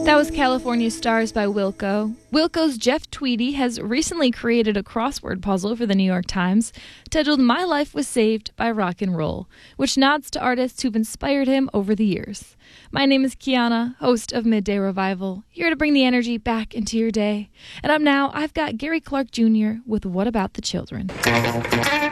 That was California Stars by Wilco. Wilco's Jeff Tweedy has recently created a crossword puzzle for the New York Times titled My Life Was Saved by Rock and Roll, which nods to artists who've inspired him over the years. My name is Kiana, host of Midday Revival, here to bring the energy back into your day. And up now, I've got Gary Clark Jr. with What About the Children?